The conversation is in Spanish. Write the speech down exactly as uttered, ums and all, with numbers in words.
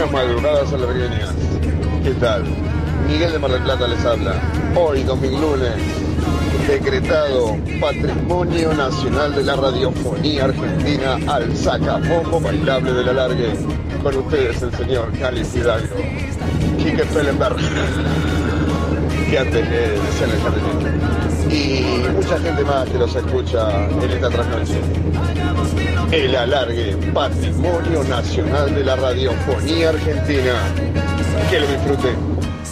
Buenas madrugadas alargueñas. ¿Qué tal? Miguel de Mar del Plata les habla. Hoy, domingo lunes, decretado Patrimonio Nacional de la Radiofonía Argentina al sacapombo bailable del alargue. Con ustedes el señor Cali Hidalgo, Quique Fellenberg, que antes le decían el jardinero. Y mucha gente más que los escucha en esta trasnoche. El alargue, Patrimonio Nacional de la Radiofonía Argentina. Que lo disfruten.